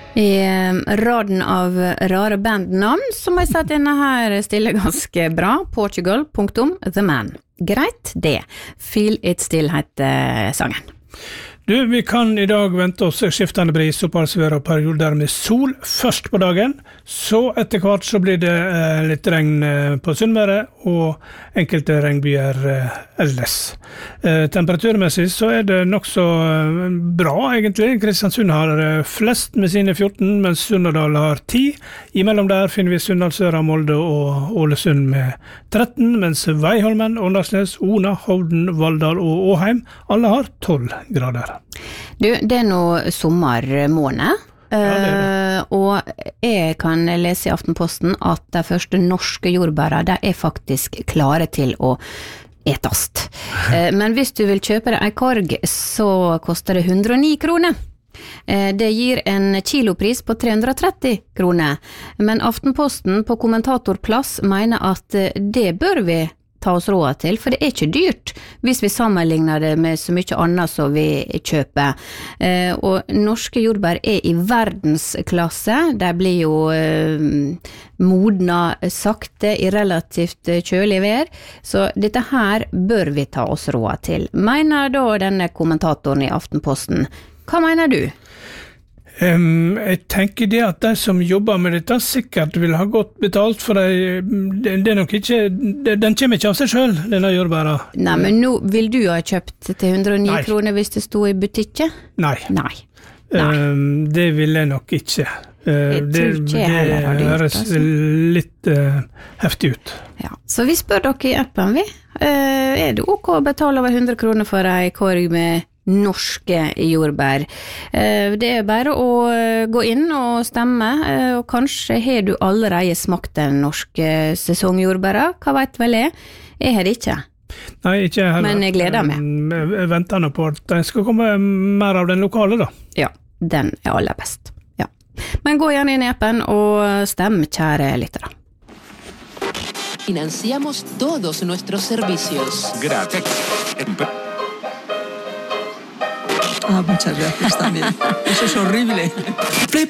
I raden av rare bandnavn så må jeg si at denne her stiller ganske bra. Portugal.The Man. Greit det. Feel It Still heter sangen. Du, vi kan I dag vente oss skiftende bris og parasvær og perioder med sol først på dagen, så etter hvert så blir det litt regn på Sunnmøre og enkelte regnbyer ellers. Temperaturmessig så det nok så bra egentlig. Kristiansund har flest med sine 14, mens Sunnadal har 10. Imellom der finner vi Sunndalsøra, Molde og Ålesund med 13, mens Veiholmen, Åndalsnes, Ona, Hovden, Valldal og Åheim alle har 12 grader. Du, det nå sommermåned, og jeg kan lese I Aftenposten at de første norske jordbæra, de faktisk klare til å etast. Men hvis du vil kjøpe deg en korg, så koster det 109 kroner. Det gir en kilopris på 330 kroner, men Aftenposten på kommentatorplass mener at det bør vi ta oss råd til, for det ikke dyrt hvis vi sammenligner det med så mye annet som vi kjøper. Og norske jordbær I verdensklasse, de blir jo modna sakte I relativt kjølig vær, så dette her bør vi ta oss råd til. Mener da denne kommentatoren I Aftenposten? Hva mener du? Jeg tenker det at de som jobber med dette sikkert vil ha godt betalt, for det nok ikke, den kommer ikke av seg selv, denne jordbæra. Nei, men nå vil du ha kjøpt til 109 kroner hvis det stod I butikket? Nei. Det vil jeg nok ikke. Det høres litt heftig ut. Ja, så vi spør dere I appen, vi. Det ok å betale over 100 kroner for en korg med norske jordbær? Det bare å gå inn og stemme, og kanskje har du allerede smakt den norske sesongjordbæra, hva vet vel jeg? Jeg har det ikke. Nei, ikke heller. Men jeg gleder meg. Jeg venter nå på at det skal komme mer av den lokale da. Ja, den aller best. Ja. Men gå gjerne inn I appen og stem, kjære lyttere. Financiamos todos nuestros servicios. Gracias. Muchas gracias también. Eso es horrible.